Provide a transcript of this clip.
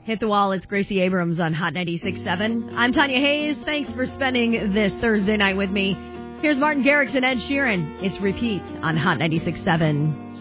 Hit the Wall. It's Gracie Abrams on Hot 96.7. I'm Tanya Hayes. Thanks for spending this Thursday night with me. Here's Martin Garrix and Ed Sheeran. It's Repeat on Hot 96.7.